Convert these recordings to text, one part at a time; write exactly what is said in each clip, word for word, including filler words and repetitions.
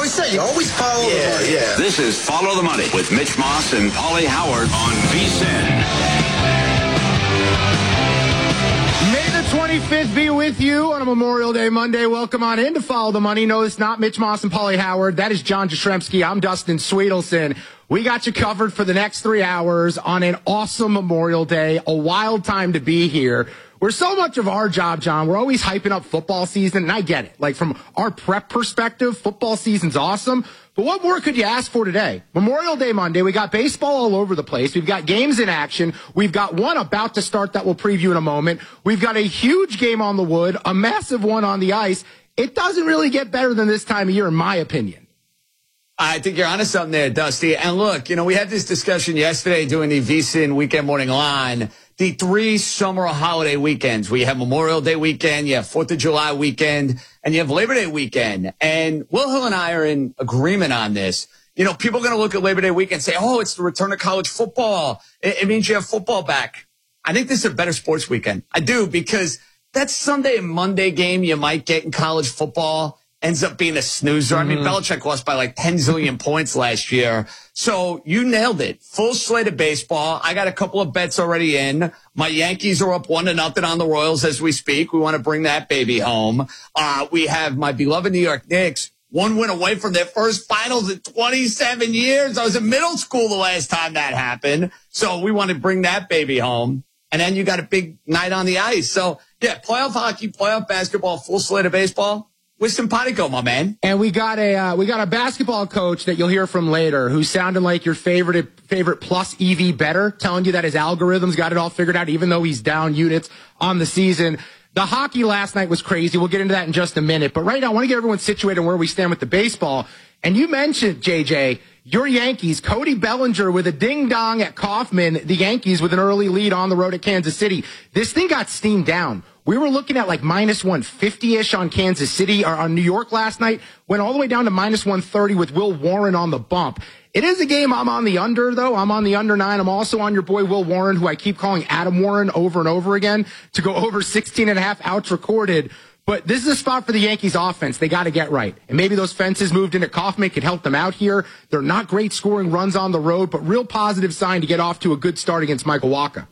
always say, you always follow yeah, the money. Yeah. This is Follow the Money with Mitch Moss and Paulie Howard on VSiN. May the twenty-fifth be with you on a Memorial Day Monday. Welcome on in to Follow the Money. No, it's not Mitch Moss and Paulie Howard. That is John Jastrzemski. I'm Dustin Sweetelson. We got you covered for the next three hours on an awesome Memorial Day, a wild time to be here. We're so much of our job, John, we're always hyping up football season, and I get it. Like, from our prep perspective, football season's awesome. But what more could you ask for today? Memorial Day Monday, we got baseball all over the place. We've got games in action. We've got one about to start that we'll preview in a moment. We've got a huge game on the wood, a massive one on the ice. It doesn't really get better than this time of year, in my opinion. I think you're onto something there, Dusty. And look, you know, we had this discussion yesterday during the VSiN Weekend Morning Line. The three summer holiday weekends. We have Memorial Day weekend, you have fourth of July weekend, and you have Labor Day weekend. And Will Hill and I are in agreement on this. You know, people are going to look at Labor Day weekend and say, oh, it's the return of college football. It, it means you have football back. I think this is a better sports weekend. I do, because that Sunday and Monday game you might get in college football ends up being a snoozer. Mm-hmm. I mean, Belichick lost by like ten zillion points last year. So you nailed it. Full slate of baseball. I got a couple of bets already in. My Yankees are up one to nothing on the Royals as we speak. We want to bring that baby home. Uh, we have my beloved New York Knicks, one win away from their first finals in twenty-seven years. I was in middle school the last time that happened. So we want to bring that baby home. And then you got a big night on the ice. So yeah, playoff hockey, playoff basketball, full slate of baseball. With simpatico, my man. And we got a uh, we got a basketball coach that you'll hear from later, who's sounding like your favorite favorite plus E V better, telling you that his algorithms got it all figured out, even though he's down units on the season. The hockey last night was crazy. We'll get into that in just a minute. But right now, I want to get everyone situated on where we stand with the baseball. And you mentioned, J J, your Yankees, Cody Bellinger with a ding-dong at Kauffman, the Yankees with an early lead on the road at Kansas City. This thing got steamed down. We were looking at like minus one fifty-ish on Kansas City or on New York last night. Went all the way down to minus one thirty with Will Warren on the bump. It is a game I'm on the under, though. I'm on the under nine. I'm also on your boy Will Warren, who I keep calling Adam Warren over and over again, to go over sixteen and a half outs recorded. But this is a spot for the Yankees offense they got to get right. And maybe those fences moved into Kauffman could help them out here. They're not great scoring runs on the road, but real positive sign to get off to a good start against Michael Wacha.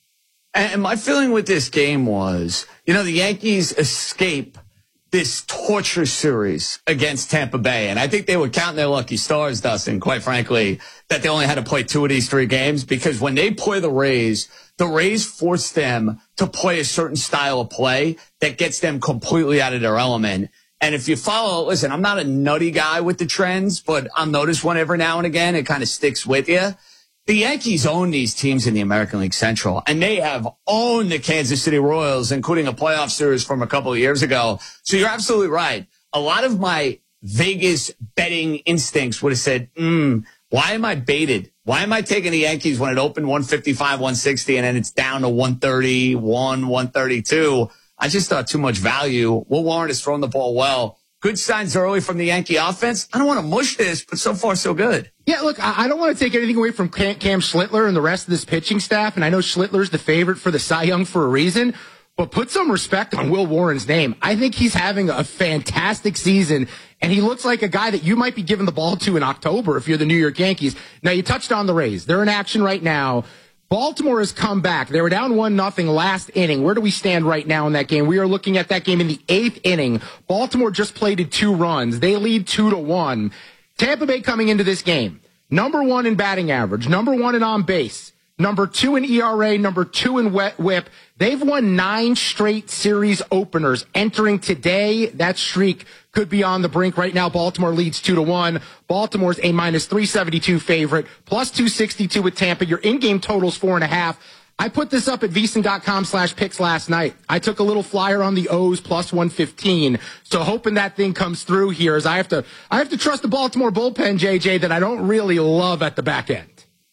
And my feeling with this game was, you know, the Yankees escape this torture series against Tampa Bay. And I think they were counting their lucky stars, Dustin, quite frankly, that they only had to play two of these three games. Because when they play the Rays, the Rays force them to play a certain style of play that gets them completely out of their element. And if you follow, listen, I'm not a nutty guy with the trends, but I'll notice one every now and again. It kind of sticks with you. The Yankees own these teams in the American League Central, and they have owned the Kansas City Royals, including a playoff series from a couple of years ago. So you're absolutely right. A lot of my Vegas betting instincts would have said, mm, why am I baited? Why am I taking the Yankees when it opened one fifty-five, one sixty, and then it's down to one thirty-one, one thirty-two? I just thought too much value. Will Warren has thrown the ball well. Good signs early from the Yankee offense. I don't want to mush this, but so far so good. Yeah, look, I don't want to take anything away from Cam Schlittler and the rest of this pitching staff, and I know Schlittler's the favorite for the Cy Young for a reason, but put some respect on Will Warren's name. I think he's having a fantastic season, and he looks like a guy that you might be giving the ball to in October if you're the New York Yankees. Now, you touched on the Rays. They're in action right now. Baltimore has come back. They were down one nothing last inning. Where do we stand right now in that game? We are looking at that game in the eighth inning. Baltimore just plated two runs. They lead two to one. Tampa Bay coming into this game, number one in batting average, number one in on base, number two in E R A, number two in wet whip. They've won nine straight series openers. Entering today, that streak could be on the brink. Right now, Baltimore leads two to one. Baltimore's a minus three seventy-two favorite, plus two sixty-two with Tampa. Your in-game total's four and a half. I put this up at VSiN.com slash picks last night. I took a little flyer on the O's plus one fifteen. So hoping that thing comes through here, as I have to, I have to trust the Baltimore bullpen, J J, that I don't really love at the back end.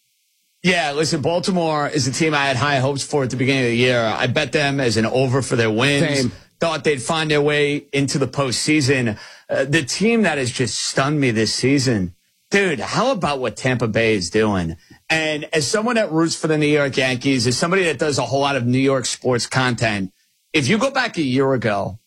Yeah, listen, Baltimore is a team I had high hopes for at the beginning of the year. I bet them as an over for their wins. Same. Thought they'd find their way into the postseason. Uh, the team that has just stunned me this season, dude, how about what Tampa Bay is doing? And as someone that roots for the New York Yankees, as somebody that does a whole lot of New York sports content, if you go back a year ago,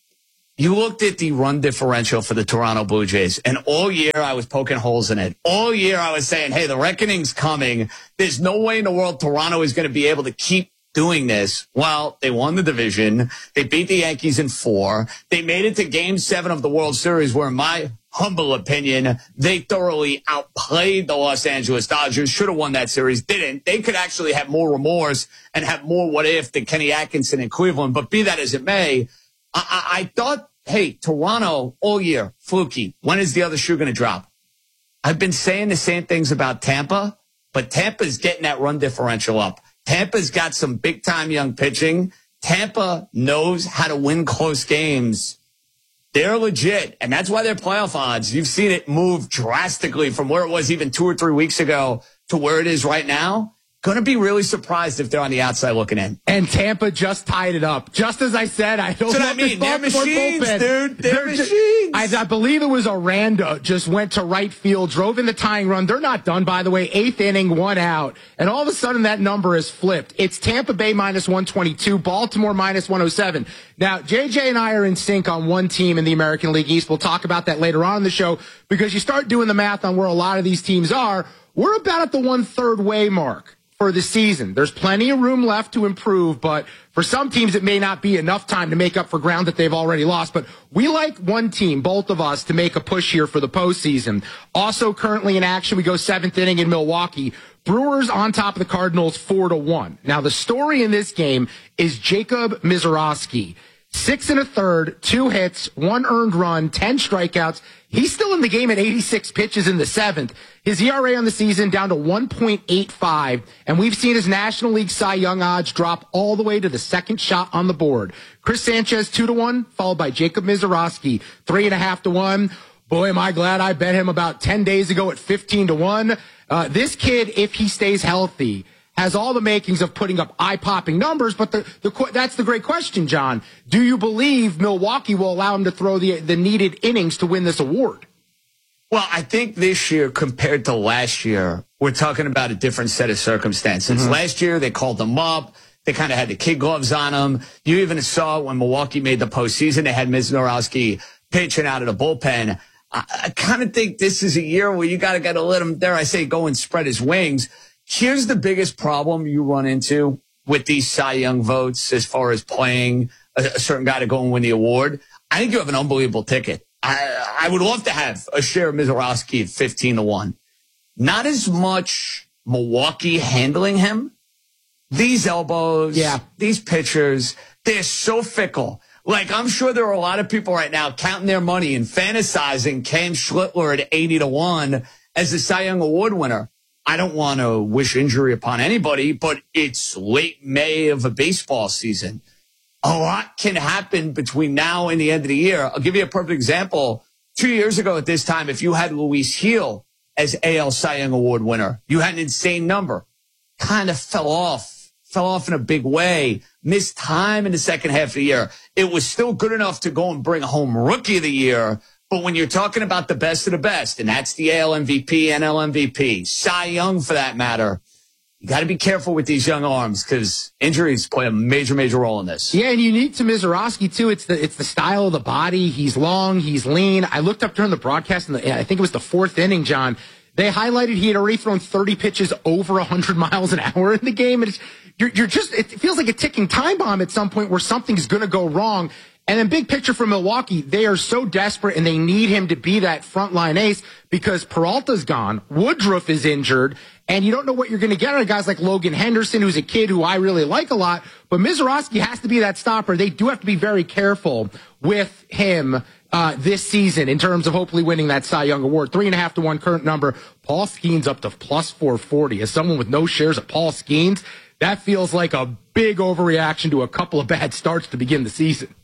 You looked at the run differential for the Toronto Blue Jays, and all year I was poking holes in it. All year I was saying, hey, the reckoning's coming. There's no way in the world Toronto is going to be able to keep doing this. Well, they won the division. They beat the Yankees in four. They made it to game seven of the World Series, where in my humble opinion, they thoroughly outplayed the Los Angeles Dodgers. Should have won that series. Didn't. They could actually have more remorse and have more what if than Kenny Atkinson in Cleveland. But be that as it may, I, I, I thought, hey, Toronto all year, fluky. When is the other shoe going to drop? I've been saying the same things about Tampa, but Tampa's getting that run differential up. Tampa's got some big-time young pitching. Tampa knows how to win close games. They're legit, and that's why they're playoff odds. You've seen it move drastically from where it was even two or three weeks ago to where it is right now. Going to be really surprised if they're on the outside looking in. And Tampa just tied it up. Just as I said, I don't That's know what I mean. They're machines, bullpen. dude. They're, They're machines. Just, I, I believe it was Aranda just went to right field, drove in the tying run. They're not done, by the way. Eighth inning, one out. And all of a sudden that number is flipped. It's Tampa Bay minus one twenty-two, Baltimore minus one oh seven. Now, J J and I are in sync on one team in the American League East. We'll talk about that later on in the show, because you start doing the math on where a lot of these teams are. We're about at the one-third way mark for the season. There's plenty of room left to improve, but for some teams it may not be enough time to make up for ground that they've already lost. But we like one team, both of us, to make a push here for the postseason. Also currently in action, we go seventh inning in Milwaukee. Brewers on top of the Cardinals four to one. Now the story in this game is Jacob Misiorowski. Six and a third, two hits, one earned run, ten strikeouts. He's still in the game at eighty-six pitches in the seventh. His E R A on the season down to one point eight five, and we've seen his National League Cy Young odds drop all the way to the second shot on the board. Chris Sanchez two to one, followed by Jacob Misiorowski three and a half to one. Boy, am I glad I bet him about ten days ago at fifteen to one. Uh, this kid, if he stays healthy, has all the makings of putting up eye-popping numbers, but the, the that's the great question, John. Do you believe Milwaukee will allow him to throw the the needed innings to win this award? Well, I think this year compared to last year, we're talking about a different set of circumstances. Mm-hmm. Last year, they called him up. They kind of had the kid gloves on him. You even saw when Milwaukee made the postseason, they had Misiorowski pitching out of the bullpen. I, I kind of think this is a year where you got to got to let him, dare I say, go and spread his wings. Here's the biggest problem you run into with these Cy Young votes as far as playing a, a certain guy to go and win the award. I think you have an unbelievable ticket. I, I would love to have a share of Misiorowski at fifteen to one. Not as much Milwaukee handling him. These elbows, yeah. these pitchers, they're so fickle. Like, I'm sure there are a lot of people right now counting their money and fantasizing Cam Schlittler at eighty to one as the Cy Young Award winner. I don't want to wish injury upon anybody, but it's late May of a baseball season. A lot can happen between now and the end of the year. I'll give you a perfect example. Two years ago at this time, if you had Luis Gil as A L Cy Young Award winner, you had an insane number. Kind of fell off, fell off in a big way, missed time in the second half of the year. It was still good enough to go and bring home Rookie of the Year. But when you're talking about the best of the best, and that's the A L M V P, N L M V P, Cy Young for that matter, you got to be careful with these young arms because injuries play a major, major role in this. Yeah, and unique to Misiorowski, too, it's the it's the style of the body. He's long, he's lean. I looked up during the broadcast, and I think it was the fourth inning, John. They highlighted he had already thrown thirty pitches over one hundred miles an hour in the game. And it's, you're, you're just, it feels like a ticking time bomb at some point where something's going to go wrong. And then big picture for Milwaukee, they are so desperate and they need him to be that frontline ace because Peralta's gone, Woodruff is injured, and you don't know what you're going to get out of guys like Logan Henderson, who's a kid who I really like a lot. But Misiorowski has to be that stopper. They do have to be very careful with him uh, this season in terms of hopefully winning that Cy Young Award. Three and a half to one current number. Paul Skeens up to plus four forty. As someone with no shares of Paul Skeens, that feels like a big overreaction to a couple of bad starts to begin the season.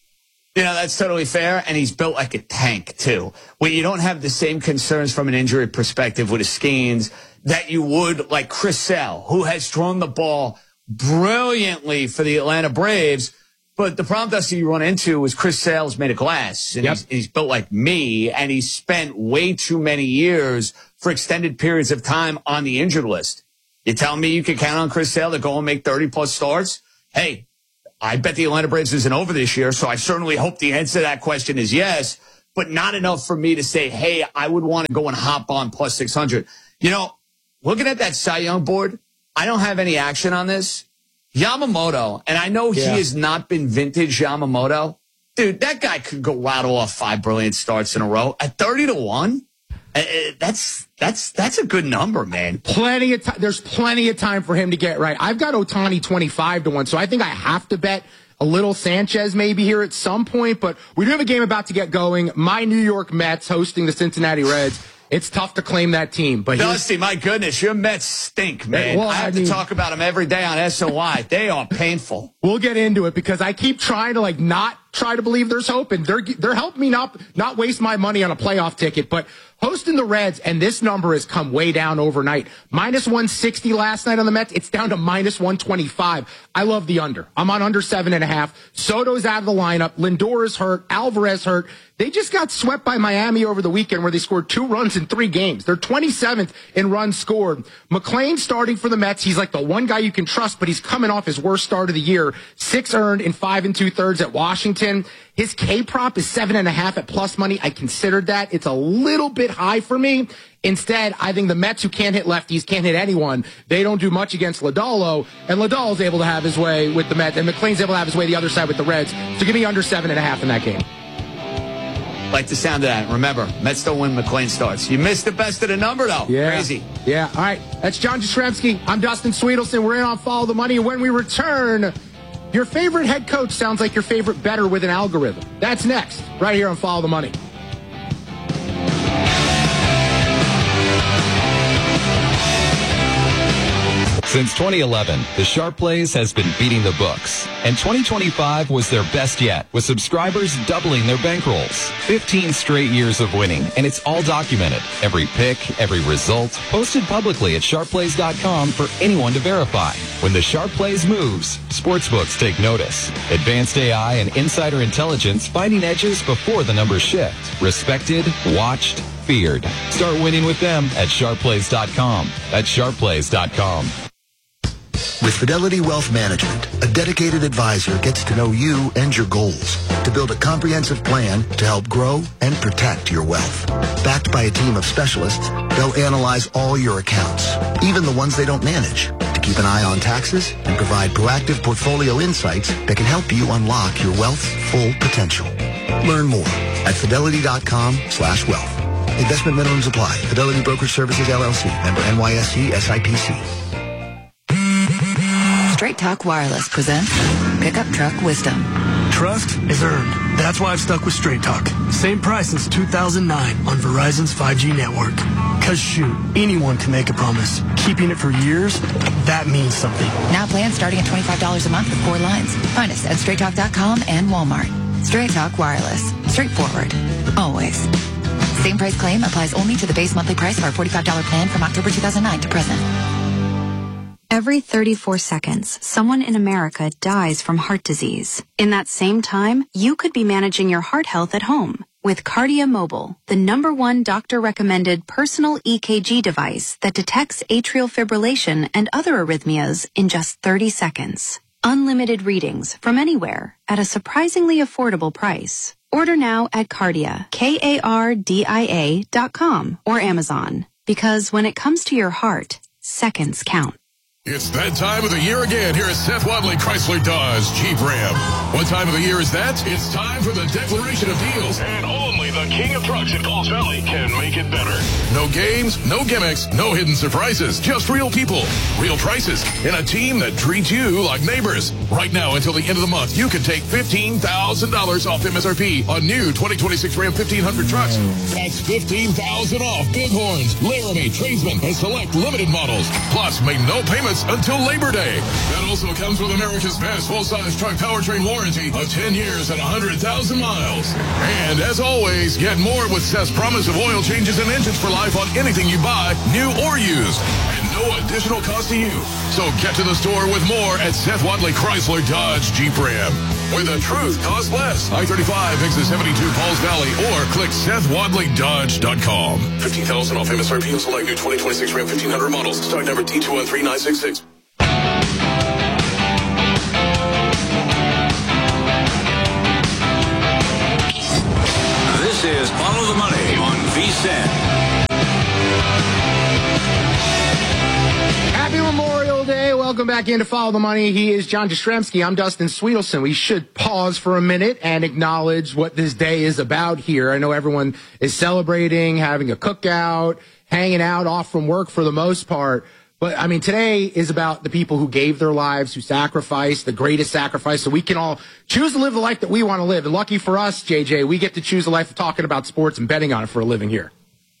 You know, that's totally fair, and he's built like a tank, too, where you don't have the same concerns from an injury perspective with his Skeens that you would like Chris Sale, who has thrown the ball brilliantly for the Atlanta Braves. But the problem, Dusty, you run into is Chris Sale's made of glass, and yep. he's, he's built like me, and he's spent way too many years for extended periods of time on the injured list. You tell me you can count on Chris Sale to go and make thirty-plus starts? Hey, I bet the Atlanta Braves isn't over this year, so I certainly hope the answer to that question is yes, but not enough for me to say, hey, I would want to go and hop on plus six hundred. You know, looking at that Cy Young board, I don't have any action on this. Yamamoto, and I know yeah. he has not been vintage Yamamoto. Dude, that guy could go rattle off five brilliant starts in a row. At thirty to one, uh, that's that's that's a good number, man. Plenty of time. There's plenty of time for him to get right. I've got Ohtani twenty-five to one, so I think I have to bet a little Sanchez maybe here at some point, but we do have a game about to get going. My New York Mets hosting the Cincinnati Reds. It's tough to claim that team. But Dusty, my goodness, your Mets stink, man. Well, I have I mean, to talk about them every day on S O Y. They are painful. We'll get into it because I keep trying to like not try to believe there's hope, and they're they're helping me not not waste my money on a playoff ticket. But hosting the Reds, and this number has come way down overnight. minus one sixty last night on the Mets. It's down to minus one twenty-five. I love the under. I'm on under seven and a half. Soto's out of the lineup. Lindor is hurt. Alvarez hurt. They just got swept by Miami over the weekend where they scored two runs in three games. They're twenty-seventh in runs scored. McClain starting for the Mets. He's like the one guy you can trust, but he's coming off his worst start of the year. Six earned in five and two thirds at Washington. His K prop is seven and a half at plus money. I considered that. It's a little bit high for me. Instead, I think the Mets, who can't hit lefties, can't hit anyone. They don't do much against Lodolo, and Lodolo's able to have his way with the Mets, and McClain's able to have his way the other side with the Reds. So give me under seven and a half in that game. Like the sound of that. Remember, Mets don't win, McClain starts. You missed the best of the number, though. Yeah. Crazy. Yeah. All right. That's John Jastrzemski. I'm Dustin Sweetelson. We're in on Follow the Money. And when we return, your favorite head coach sounds like your favorite bettor with an algorithm. That's next, right here on Follow the Money. Since twenty eleven, the Sharp Plays has been beating the books. And twenty twenty-five was their best yet, with subscribers doubling their bankrolls. fifteen straight years of winning, and it's all documented. Every pick, every result, posted publicly at sharp plays dot com for anyone to verify. When the Sharp Plays moves, sportsbooks take notice. Advanced A I and insider intelligence finding edges before the numbers shift. Respected, watched, feared. Start winning with them at sharp plays dot com. That's sharp plays dot com. With Fidelity Wealth Management, a dedicated advisor gets to know you and your goals to build a comprehensive plan to help grow and protect your wealth. Backed by a team of specialists, they'll analyze all your accounts, even the ones they don't manage, to keep an eye on taxes and provide proactive portfolio insights that can help you unlock your wealth's full potential. Learn more at fidelity dot com slash wealth. Investment minimums apply. Fidelity Brokerage Services, L L C. Member N Y S E S I P C. Straight Talk Wireless presents Pickup Truck Wisdom. Trust is earned. That's why I've stuck with Straight Talk. Same price since two thousand nine on Verizon's five G network. Cause shoot, anyone can make a promise. Keeping it for years, that means something. Now plans starting at twenty-five dollars a month with four lines. Find us at straight talk dot com and Walmart. Straight Talk Wireless. Straightforward. Always. Same price claim applies only to the base monthly price of our forty-five dollars plan from October two thousand nine to present. Every thirty-four seconds, someone in America dies from heart disease. In that same time, you could be managing your heart health at home with Cardia Mobile, the number one doctor-recommended personal E K G device that detects atrial fibrillation and other arrhythmias in just thirty seconds. Unlimited readings from anywhere at a surprisingly affordable price. Order now at Cardia, K A R D I A dot com or Amazon. Because when it comes to your heart, seconds count. It's that time of the year again here at Seth Wadley Chrysler Dodge Jeep Ram. What time of the year is that? It's time for the declaration of deals. And only the king of trucks in Falls Valley can make it better. No games, no gimmicks, no hidden surprises. Just real people, real prices, and a team that treats you like neighbors. Right now until the end of the month, you can take fifteen thousand dollars off M S R P on new twenty twenty-six Ram fifteen hundred trucks. That's fifteen thousand dollars off Bighorns, Laramie, Tradesman, and select limited models. Plus, make no payments until Labor Day. That also comes with America's best full-size truck powertrain warranty of ten years and one hundred thousand miles. And as always, get more with Seth's promise of oil changes and engines for life on anything you buy, new or used. And no additional cost to you. So get to the store with more at Seth Wadley Chrysler Dodge Jeep Ram, where the truth costs less. I thirty-five, exit seventy-two, Falls Valley, or click seth wadley dodge dot com. fifteen thousand dollars off M S R P on select new twenty twenty-six Ram fifteen hundred models. Stock number T two one three nine six six. VSiN. Happy Memorial Day. Welcome back in to Follow the Money. He is John Jastremski. I'm Dustin Sweetelson. We should pause for a minute and acknowledge what this day is about here. I know everyone is celebrating, having a cookout, hanging out off from work for the most part. But, I mean, today is about the people who gave their lives, who sacrificed, the greatest sacrifice, so we can all choose to live the life that we want to live. And lucky for us, J J, we get to choose a life of talking about sports and betting on it for a living here.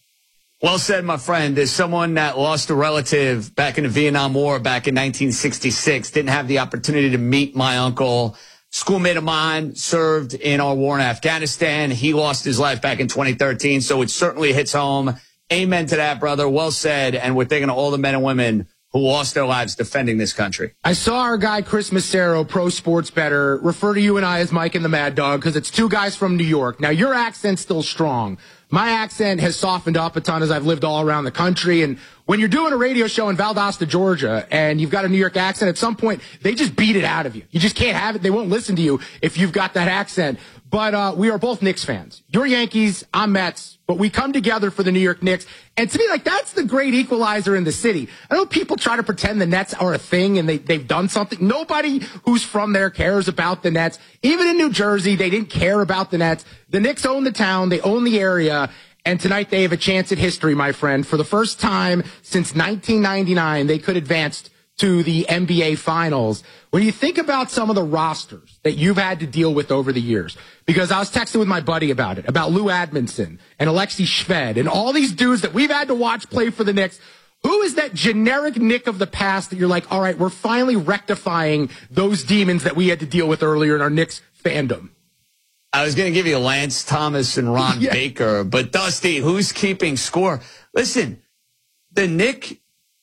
Well said, my friend. There's someone that lost a relative back in the Vietnam War back in nineteen sixty-six. Didn't have the opportunity to meet my uncle. Schoolmate of mine served in our war in Afghanistan. He lost his life back in twenty thirteen, so it certainly hits home. Amen to that, brother. Well said. And we're thinking of all the men and women who lost their lives defending this country. I saw our guy Chris Massero, pro sports bettor, refer to you and I as Mike and the Mad Dog because it's two guys from New York. Now, your accent's still strong. My accent has softened up a ton as I've lived all around the country. And when you're doing a radio show in Valdosta, Georgia, and you've got a New York accent, at some point, they just beat it out of you. You just can't have it. They won't listen to you if you've got that accent. But uh we are both Knicks fans. You're Yankees, I'm Mets, but we come together for the New York Knicks. And to me, like, that's the great equalizer in the city. I know people try to pretend the Nets are a thing and they, they've done something. Nobody who's from there cares about the Nets. Even in New Jersey, they didn't care about the Nets. The Knicks own the town, they own the area. And tonight they have a chance at history, my friend. For the first time since nineteen ninety-nine, they could advance to the N B A Finals. When you think about some of the rosters that you've had to deal with over the years, because I was texting with my buddy about it, about Lou Admonson and Alexei Shved and all these dudes that we've had to watch play for the Knicks. Who is that generic Knick of the past that you're like, all right, we're finally rectifying those demons that we had to deal with earlier in our Knicks fandom? I was going to give you Lance Thomas and Ron yeah. Baker, but Dusty, who's keeping score? Listen, the Knick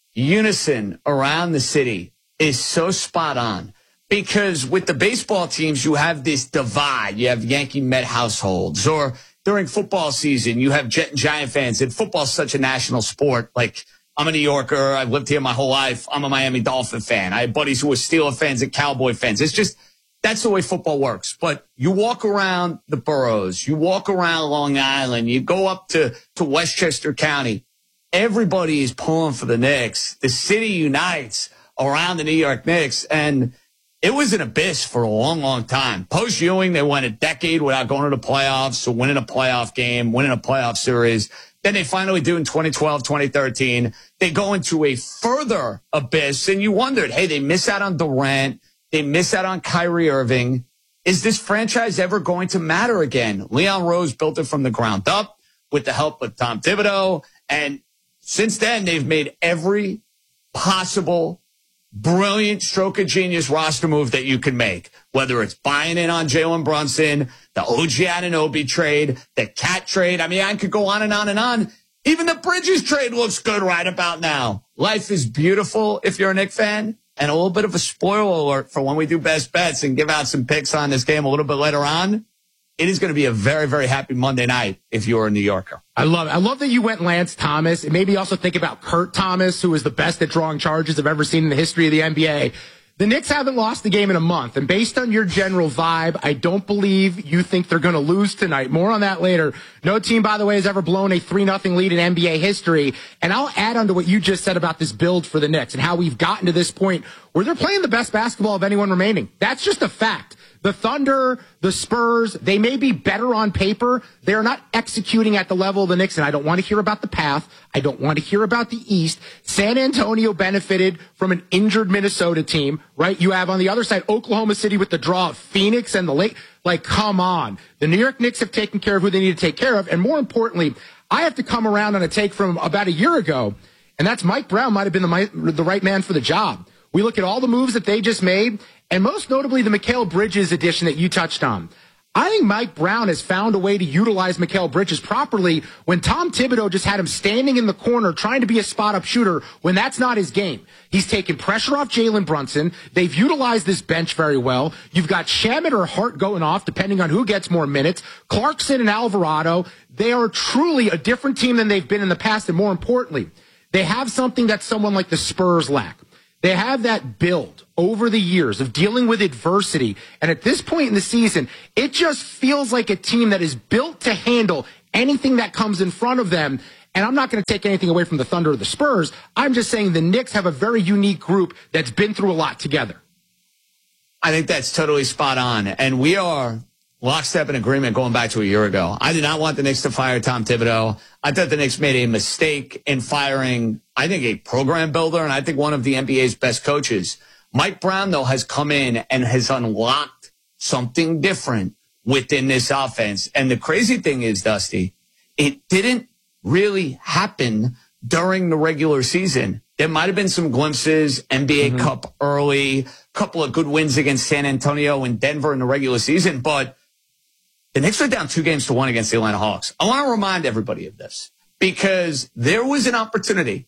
unison around the city is so spot on because with the baseball teams, you have this divide. You have Yankee Met households, or during football season, you have Jet and Giant fans. And football's such a national sport. Like, I'm a New Yorker. I've lived here my whole life. I'm a Miami Dolphin fan. I have buddies who are Steelers fans and Cowboy fans. It's just, that's the way football works. But you walk around the boroughs, you walk around Long Island, you go up to, to Westchester County. Everybody is pulling for the Knicks. The city unites around the New York Knicks, and it was an abyss for a long, long time. Post Ewing, they went a decade without going to the playoffs, or winning a playoff game, winning a playoff series. Then they finally do in twenty twelve, twenty thirteen. They go into a further abyss, and you wondered, hey, they miss out on Durant. They miss out on Kyrie Irving. Is this franchise ever going to matter again? Leon Rose built it from the ground up with the help of Tom Thibodeau, and since then, they've made every possible brilliant stroke of genius roster move that you can make, whether it's buying in on Jalen Brunson, the O G Anunoby trade, the Cat trade. I mean, I could go on and on and on. Even the Bridges trade looks good right about now. Life is beautiful if you're a Knicks fan. And a little bit of a spoiler alert for when we do best bets and give out some picks on this game a little bit later on. It is going to be a very, very happy Monday night if you're a New Yorker. I love it. I love that you went Lance Thomas. And maybe also think about Kurt Thomas, who is the best at drawing charges I've ever seen in the history of the N B A. The Knicks haven't lost the game in a month. And based on your general vibe, I don't believe you think they're going to lose tonight. More on that later. No team, by the way, has ever blown a three nothing lead in N B A history. And I'll add on to what you just said about this build for the Knicks and how we've gotten to this point where they're playing the best basketball of anyone remaining. That's just a fact. The Thunder, the Spurs, they may be better on paper. They're not executing at the level of the Knicks, and I don't want to hear about the path. I don't want to hear about the East. San Antonio benefited from an injured Minnesota team, right? You have on the other side Oklahoma City with the draw of Phoenix and the Lake. Like, come on. The New York Knicks have taken care of who they need to take care of, and more importantly, I have to come around on a take from about a year ago, and that's Mike Brown might have been the, the right man for the job. We look at all the moves that they just made, and most notably the Mikal Bridges addition that you touched on. I think Mike Brown has found a way to utilize Mikal Bridges properly when Tom Thibodeau just had him standing in the corner trying to be a spot-up shooter when that's not his game. He's taken pressure off Jalen Brunson. They've utilized this bench very well. You've got Shamet or Hart going off, depending on who gets more minutes. Clarkson and Alvarado, they are truly a different team than they've been in the past, and more importantly, they have something that someone like the Spurs lack. They have that build over the years of dealing with adversity. And at this point in the season, it just feels like a team that is built to handle anything that comes in front of them. And I'm not going to take anything away from the Thunder or the Spurs. I'm just saying the Knicks have a very unique group that's been through a lot together. I think that's totally spot on. And we are lockstep in agreement going back to a year ago. I did not want the Knicks to fire Tom Thibodeau. I thought the Knicks made a mistake in firing, I think, a program builder, and I think one of the N B A's best coaches. Mike Brown, though, has come in and has unlocked something different within this offense. And the crazy thing is, Dusty, it didn't really happen during the regular season. There might have been some glimpses, N B A mm-hmm. Cup early, couple of good wins against San Antonio and Denver in the regular season, but the Knicks are down two games to one against the Atlanta Hawks. I want to remind everybody of this because there was an opportunity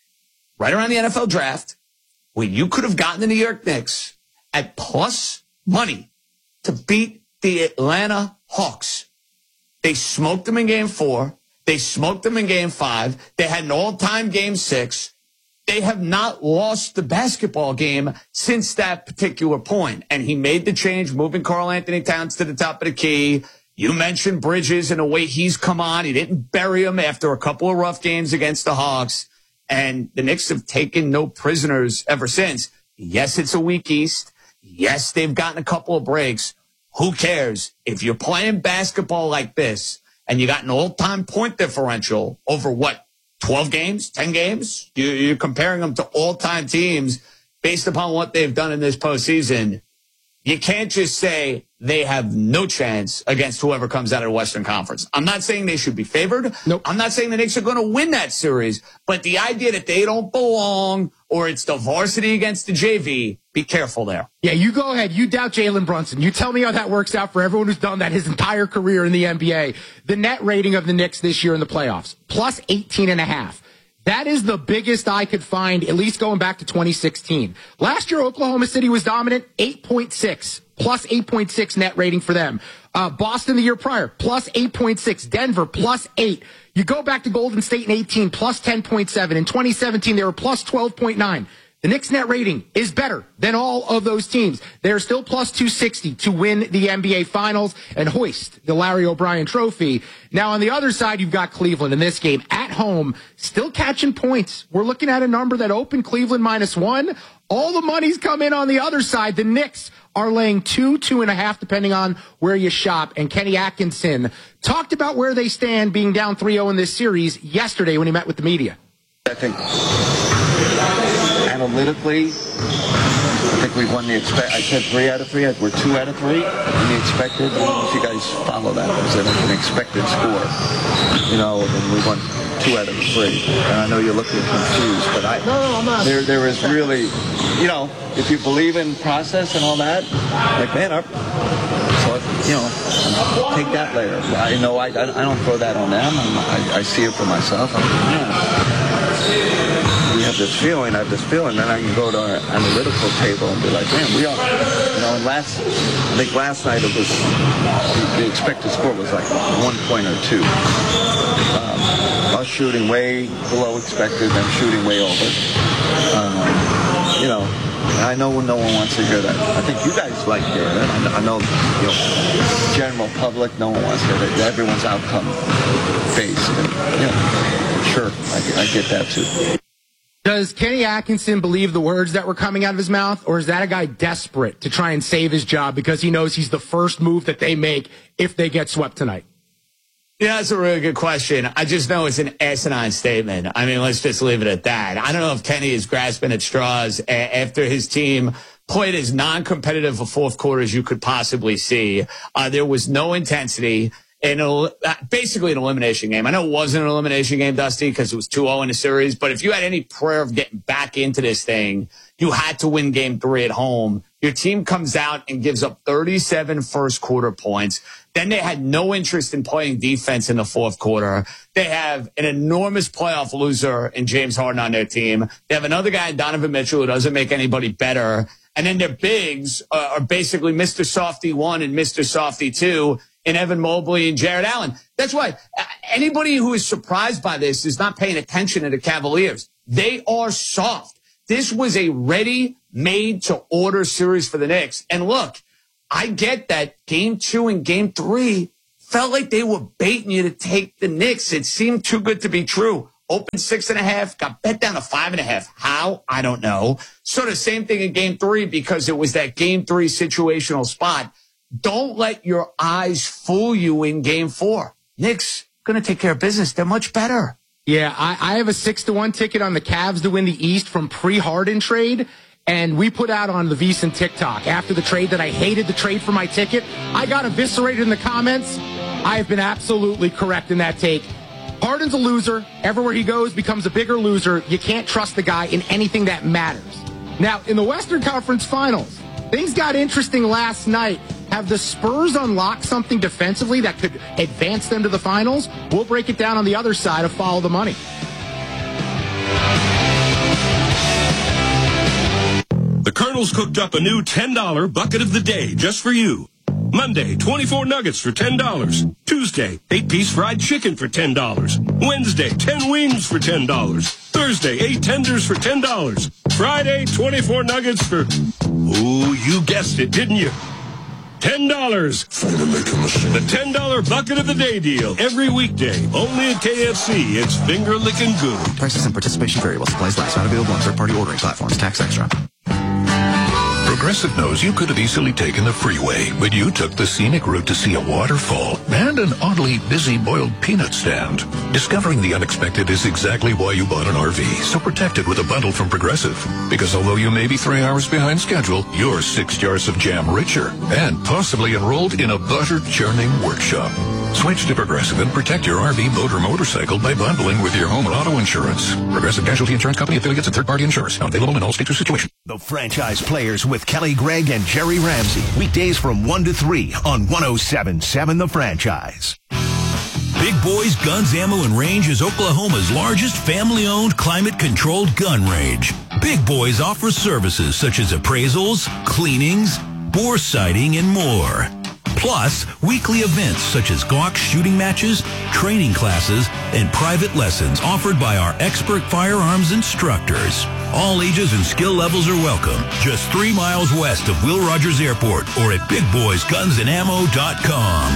right around the N F L draft where you could have gotten the New York Knicks at plus money to beat the Atlanta Hawks. They smoked them in game four. They smoked them in game five. They had an all-time game six. They have not lost the basketball game since that particular point. And he made the change, moving Karl Anthony Towns to the top of the key. You mentioned Bridges and the way he's come on. He didn't bury him after a couple of rough games against the Hawks. And the Knicks have taken no prisoners ever since. Yes, it's a weak East. Yes, they've gotten a couple of breaks. Who cares? If you're playing basketball like this and you got an all-time point differential over what? twelve games, ten games. You're comparing them to all-time teams based upon what they've done in this postseason. You can't just say they have no chance against whoever comes out of the Western Conference. I'm not saying they should be favored. Nope. I'm not saying the Knicks are going to win that series. But the idea that they don't belong or it's the varsity against the J V, be careful there. Yeah, you go ahead. You doubt Jalen Brunson. You tell me how that works out for everyone who's done that his entire career in the N B A. The net rating of the Knicks this year in the playoffs, plus eighteen and a half. That is the biggest I could find, at least going back to twenty sixteen. Last year, Oklahoma City was dominant, eight point six, plus eight point six net rating for them. Uh, Boston the year prior, plus eight point six. Denver, plus eight. You go back to Golden State in eighteen, plus ten point seven. In twenty seventeen, they were plus twelve point nine. The Knicks net rating is better than all of those teams. They're still plus two sixty to win the N B A Finals and hoist the Larry O'Brien Trophy. Now, on the other side, you've got Cleveland in this game at home, still catching points. We're looking at a number that opened Cleveland minus one. All the money's come in on the other side. The Knicks are laying two, two and a half, depending on where you shop. And Kenny Atkinson talked about where they stand being down three oh in this series yesterday when he met with the media. I think analytically, I think we've won the expect. I said three out of three. We're two out of three. And the expected. I don't know if you guys follow that. It was an expected score. You know, and we won two out of three. And I know you're looking confused, but I. No, no, I'm not. There, there is really, you know, if you believe in process and all that, like man, our, so you know, take that later. I know I, I don't throw that on them. I, I see it for myself. I'm, yeah. We have this feeling, I have this feeling, then I can go to our analytical table and be like, man, we are, you know, and last, I think last night it was, the, the expected score was like one point or two. Um, us shooting way below expected, them shooting way over. Um, you know, I know no one wants to hear that. I think you guys like hearing it. I know, you know, general public, no one wants to hear it. Everyone's outcome based. And, you know, sure, I, I get that too. Does Kenny Atkinson believe the words that were coming out of his mouth, or is that a guy desperate to try and save his job because he knows he's the first move that they make if they get swept tonight? Yeah, that's a really good question. I just know it's an asinine statement. I mean, let's just leave it at that. I don't know if Kenny is grasping at straws a- after his team played as non-competitive a fourth quarter as you could possibly see. Uh, there was no intensity. In a, basically an elimination game. I know it wasn't an elimination game, Dusty, because it was two oh in the series, but if you had any prayer of getting back into this thing, you had to win game three at home. Your team comes out and gives up thirty-seven first quarter points. Then they had no interest in playing defense in the fourth quarter. They have an enormous playoff loser in James Harden on their team. They have another guy, Donovan Mitchell, who doesn't make anybody better. And then their bigs uh, are basically Mister Softy one and Mister Softy two. In Evan Mobley and Jared Allen. That's why anybody who is surprised by this is not paying attention to the Cavaliers. They are soft. This was a ready-made-to-order series for the Knicks. And look, I get that game two and game three felt like they were baiting you to take the Knicks. It seemed too good to be true. Opened six and a half, got bet down to five and a half. How? I don't know. Sort of same thing in game three because it was that game three situational spot. Don't let your eyes fool you in game four. Knicks going to take care of business. They're much better. Yeah, I, I have a six to one ticket on the Cavs to win the East from pre-Harden trade. And we put out on the VSiN TikTok after the trade that I hated the trade for my ticket. I got eviscerated in the comments. I have been absolutely correct in that take. Harden's a loser. Everywhere he goes becomes a bigger loser. You can't trust the guy in anything that matters. Now, in the Western Conference Finals, things got interesting last night. Have the Spurs unlocked something defensively that could advance them to the finals? We'll break it down on the other side of Follow the Money. The Colonel's cooked up a new ten dollar bucket of the day just for you. Monday, twenty-four nuggets for ten dollars. Tuesday, eight-piece fried chicken for ten dollars. Wednesday, ten wings for ten dollars. Thursday, eight tenders for ten dollars. Friday, twenty-four nuggets for... Ooh, you guessed it, didn't you? ten dollars. The ten dollar bucket of the day deal. Every weekday. Only at K F C. It's finger-licking good. Prices and participation vary while supplies last. Not available on third-party ordering platforms. Tax extra. Progressive knows you could have easily taken the freeway, but you took the scenic route to see a waterfall and an oddly busy boiled peanut stand. Discovering the unexpected is exactly why you bought an R V, so protected with a bundle from Progressive. Because although you may be three hours behind schedule, you're six jars of jam richer and possibly enrolled in a butter-churning workshop. Switch to Progressive and protect your R V, boat, or motorcycle by bundling with your home and auto insurance. Progressive Casualty Insurance Company, affiliates, and third-party insurers. Not available in all states or situations. The Franchise Players with Kelly Gregg and Jerry Ramsey. Weekdays from one to three on one oh seven point seven The Franchise. Big Boys Guns, Ammo, and Range is Oklahoma's largest family-owned, climate-controlled gun range. Big Boys offers services such as appraisals, cleanings, bore sighting, and more. Plus, weekly events such as Glock shooting matches, training classes, and private lessons offered by our expert firearms instructors. All ages and skill levels are welcome. Just three miles west of Will Rogers Airport or at big boys guns and ammo dot com.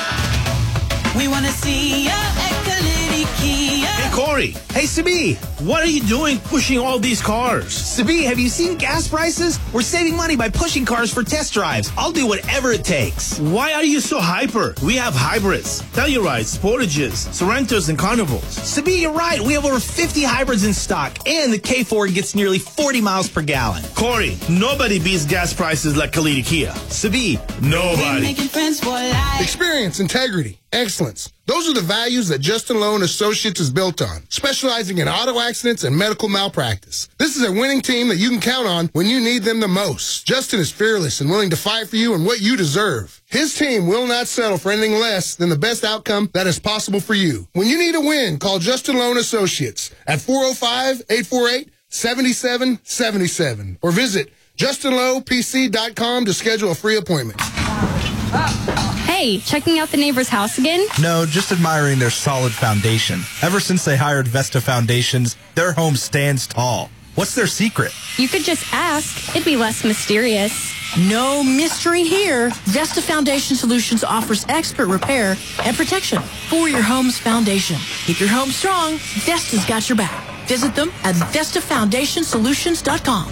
We want to see ya at Kalidi Kia. Hey, Corey. Hey, Sabi. What are you doing pushing all these cars? Sabi, have you seen gas prices? We're saving money by pushing cars for test drives. I'll do whatever it takes. Why are you so hyper? We have hybrids, Tellurides, Sportages, Sorrentos, and Carnivals. Sabi, you're right. We have over fifty hybrids in stock, and the K four gets nearly forty miles per gallon. Corey, nobody beats gas prices like Kalidi Kia. Sabi, nobody. Making friends for life. Experience, integrity, excellence. Those are the values that Justin Lowe and Associates is built on, specializing in auto accidents and medical malpractice. This is a winning team that you can count on when you need them the most. Justin is fearless and willing to fight for you and what you deserve. His team will not settle for anything less than the best outcome that is possible for you. When you need a win, call Justin Lowe and Associates at four oh five, eight four eight, seven seven seven seven or visit justin lowe p c dot com to schedule a free appointment. Hey, checking out the neighbor's house again? No, just admiring their solid foundation. Ever since they hired Vesta Foundations, their home stands tall. What's their secret? You could just ask. It'd be less mysterious. No mystery here. Vesta Foundation Solutions offers expert repair and protection for your home's foundation. Keep your home strong. Vesta's got your back. Visit them at vesta foundation solutions dot com.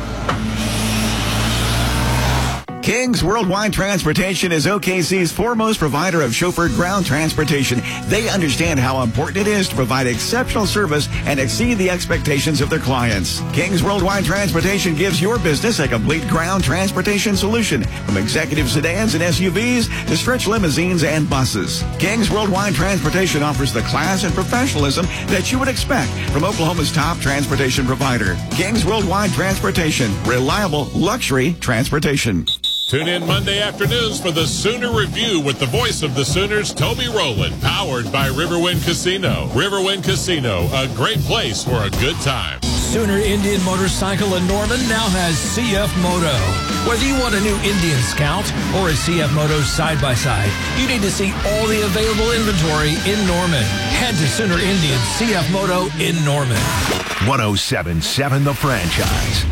King's Worldwide Transportation is O K C's foremost provider of chauffeured ground transportation. They understand how important it is to provide exceptional service and exceed the expectations of their clients. King's Worldwide Transportation gives your business a complete ground transportation solution, from executive sedans and S U Vs to stretch limousines and buses. King's Worldwide Transportation offers the class and professionalism that you would expect from Oklahoma's top transportation provider. King's Worldwide Transportation, reliable luxury transportation. Tune in Monday afternoons for the Sooner Review with the voice of the Sooners, Toby Rowland, powered by Riverwind Casino. Riverwind Casino, a great place for a good time. Sooner Indian Motorcycle in Norman now has C F Moto. Whether you want a new Indian Scout or a C F Moto side-by-side, you need to see all the available inventory in Norman. Head to Sooner Indian C F Moto in Norman. one oh seven point seven The Franchise.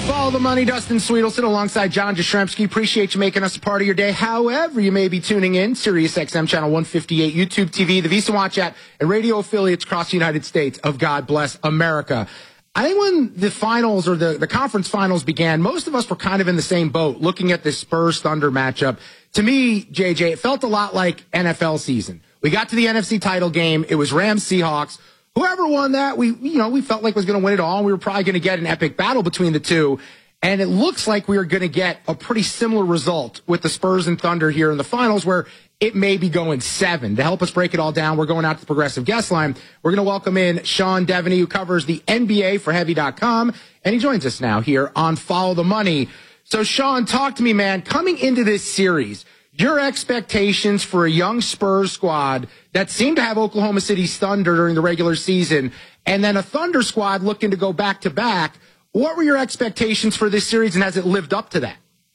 Follow the money. Dustin Sweetelson alongside John Jastrzemski. Appreciate you making us a part of your day. However, you may be tuning in, Sirius X M channel one fifty-eight, YouTube T V, the Visa Watch app, and radio affiliates across the United States of God Bless America. I think when the finals or the, the conference finals began, most of us were kind of in the same boat looking at this Spurs-Thunder matchup. To me, J J, it felt a lot like N F L season. We got to the N F C title game. It was Rams-Seahawks. Whoever won that, we, you know, we felt like was going to win it all. And we were probably going to get an epic battle between the two. And it looks like we are going to get a pretty similar result with the Spurs and Thunder here in the finals, where it may be going seven. To help us break it all down, we're going out to the Progressive Guest Line. We're going to welcome in Sean Devaney, who covers the N B A for Heavy dot com. And he joins us now here on Follow the Money. So, Sean, talk to me, man. Coming into this series, your expectations for a young Spurs squad that seemed to have Oklahoma City's Thunder during the regular season, and then a Thunder squad looking to go back-to-back. What were your expectations for this series, and has it lived up to that?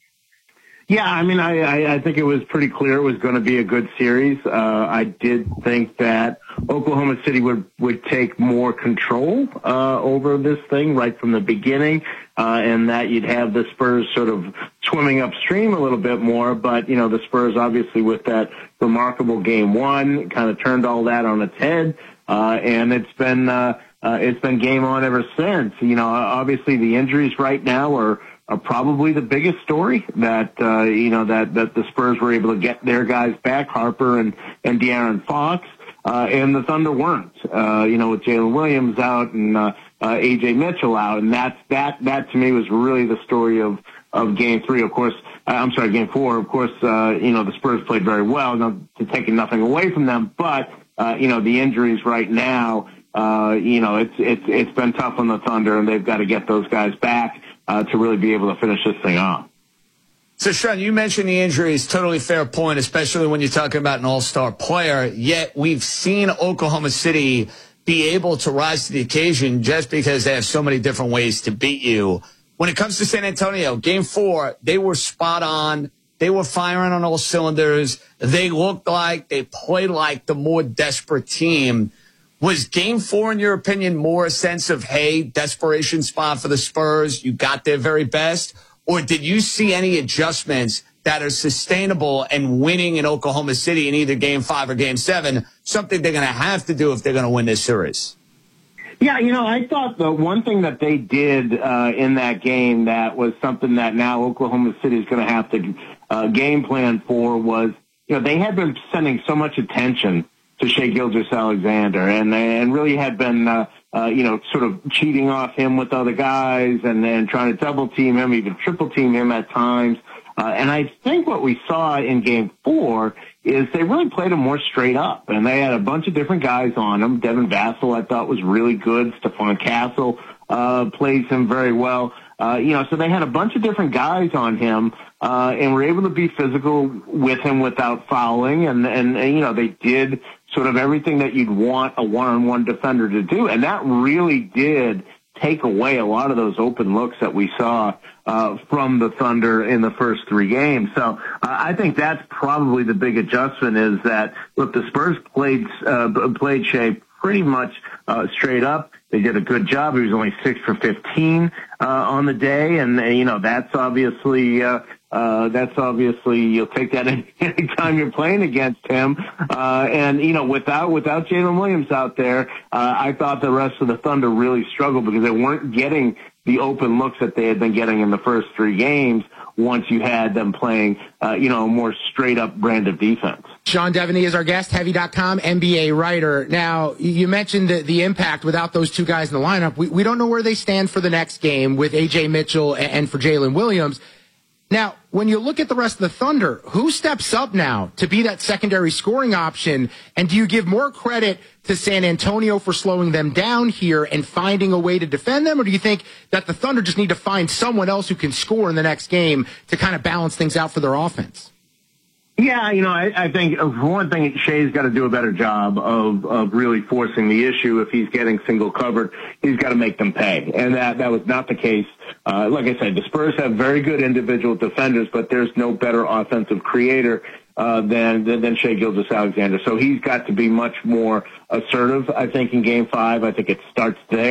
Yeah, I mean, I, I, I think it was pretty clear it was going to be a good series. Uh, I did think that Oklahoma City would, would take more control uh, over this thing right from the beginning, uh, and that you'd have the Spurs sort of swimming upstream a little bit more. But, you know, the Spurs obviously with that remarkable game one kind of turned all that on its head, uh, and it's been uh, uh, it's been game on ever since. You know, obviously the injuries right now are are probably the biggest story that, uh, you know, that, that the Spurs were able to get their guys back, Harper and, and De'Aaron Fox, uh, and the Thunder weren't, uh, you know, with Jalen Williams out and, uh, uh, A J Mitchell out. And that's, that, that to me was really the story of, of game three. Of course, uh, I'm sorry, game four. Of course, uh, you know, the Spurs played very well, not to taking nothing away from them, but, uh, you know, the injuries right now, uh, you know, it's, it's, it's been tough on the Thunder, and they've got to get those guys back. Uh, to really be able to finish this thing off. So, Sean, you mentioned the injuries. Totally fair point, especially when you're talking about an all-star player. Yet we've seen Oklahoma City be able to rise to the occasion just because they have so many different ways to beat you. When it comes to San Antonio, game four, they were spot on. They were firing on all cylinders. They looked like, they played like the more desperate team. Was game four, in your opinion, more a sense of, hey, desperation spot for the Spurs, you got their very best? Or did you see any adjustments that are sustainable and winning in Oklahoma City in either game five or game seven, something they're going to have to do if they're going to win this series? Yeah, you know, I thought the one thing that they did uh, in that game that was something that now Oklahoma City is going to have to uh, game plan for was, you know, they had been sending so much attention to Shai Gilgeous-Alexander, and and really had been, uh, uh, you know, sort of cheating off him with other guys, and then trying to double team him, even triple team him at times. Uh, and I think what we saw in Game Four is they really played him more straight up, and they had a bunch of different guys on him. Devin Vassell, I thought, was really good. Stephon Castle uh, plays him very well. Uh, you know, so they had a bunch of different guys on him, uh, and were able to be physical with him without fouling, and and, and you know, they did sort of everything that you'd want a one-on-one defender to do. And that really did take away a lot of those open looks that we saw uh, from the Thunder in the first three games. So uh, I think that's probably the big adjustment, is that, look, the Spurs played, uh, played Shai pretty much uh, straight up. They did a good job. He was only six for fifteen uh, on the day. And, uh, you know, that's obviously uh, – Uh, that's obviously, you'll take that any, any time you're playing against him. Uh, and, you know, without, without Jalen Williams out there, uh, I thought the rest of the Thunder really struggled because they weren't getting the open looks that they had been getting in the first three games once you had them playing, uh, you know, a more straight up brand of defense. Sean Devaney is our guest, Heavy dot com N B A writer. Now, you mentioned the, the impact without those two guys in the lineup. We, we don't know where they stand for the next game with A J Mitchell and, and for Jalen Williams. Now, when you look at the rest of the Thunder, who steps up now to be that secondary scoring option? And do you give more credit to San Antonio for slowing them down here and finding a way to defend them? Or do you think that the Thunder just need to find someone else who can score in the next game to kind of balance things out for their offense? Yeah, you know, I, I think for one thing, Shai's got to do a better job of, of really forcing the issue. If he's getting single covered, he's got to make them pay. And that, that was not the case. Uh, like I said, the Spurs have very good individual defenders, but there's no better offensive creator uh, than, than, than Shai Gilgeous-Alexander. So he's got to be much more assertive, I think, in game five. I think it starts there.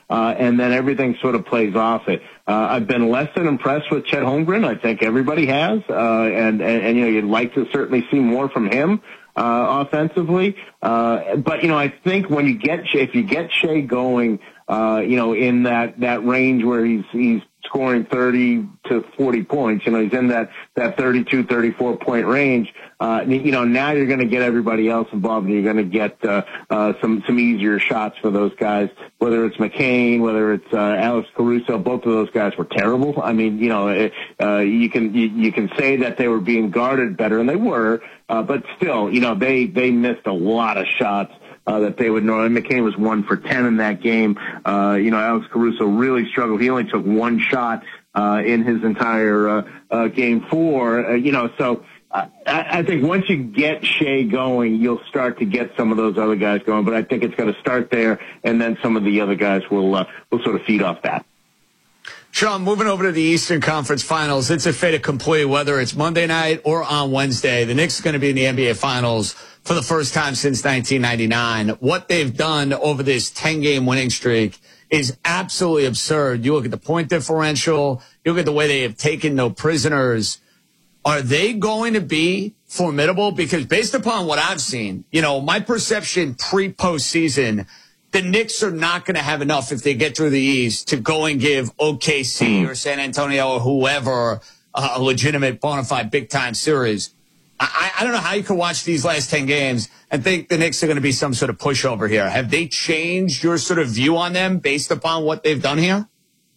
Uh, and then everything sort of plays off it. Uh, I've been less than impressed with Chet Holmgren. I think everybody has. Uh, and, and, and, you know, you'd like to certainly see more from him, uh, offensively. Uh, but, you know, I think when you get, if you get Shea going, uh, you know, in that, that range where he's, he's scoring thirty to forty points, you know, he's in that, that thirty-two, thirty-four point range. Uh, you know, now you're going to get everybody else involved, and you're going to get uh, uh, some some easier shots for those guys. Whether it's McCain, whether it's uh, Alex Caruso, both of those guys were terrible. I mean, you know, it, uh, you can you, you can say that they were being guarded better, and they were, uh, but still, you know, they they missed a lot of shots. Uh, that they would know. And McCain was one for ten in that game. Uh, you know, Alex Caruso really struggled. He only took one shot, uh, in his entire, uh, uh, game four. Uh, you know, so, uh, I, I think once you get Shea going, you'll start to get some of those other guys going. But I think it's got to start there, and then some of the other guys will, uh, will sort of feed off that. Sean, moving over to the Eastern Conference Finals, it's a fait accompli, whether it's Monday night or on Wednesday. The Knicks are going to be in the N B A Finals for the first time since nineteen ninety-nine. What they've done over this ten-game winning streak is absolutely absurd. You look at the point differential, you look at the way they have taken no prisoners. Are they going to be formidable? Because based upon what I've seen, you know, my perception pre-postseason, the Knicks are not going to have enough if they get through the East to go and give O K C or San Antonio or whoever uh, a legitimate bona fide big-time series. I, I don't know how you can watch these last ten games and think the Knicks are going to be some sort of pushover here. Have they changed your sort of view on them based upon what they've done here?